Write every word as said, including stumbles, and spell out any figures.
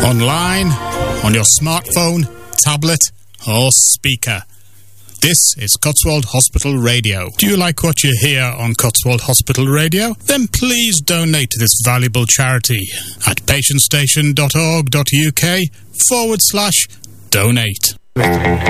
online, on your smartphone, tablet, or speaker. This is Cotswold Hospital Radio. Do you like what you hear on Cotswold Hospital Radio? Then please donate to this valuable charity at patientstation.org.uk forward slash donate.